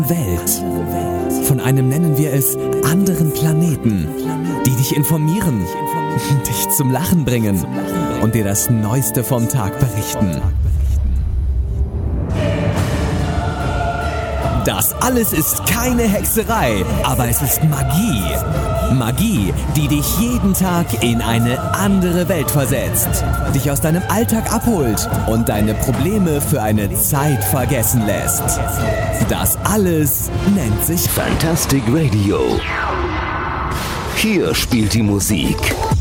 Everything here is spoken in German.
Welt. Von einem, nennen wir es, anderen Planeten, die dich informieren, dich zum Lachen bringen und dir das Neueste vom Tag berichten. Das alles ist keine Hexerei, aber es ist Magie. Magie, die dich jeden Tag in eine andere Welt versetzt, dich aus deinem Alltag abholt und deine Probleme für eine Zeit vergessen lässt. Das alles nennt sich Fantastic Radio. Hier spielt die Musik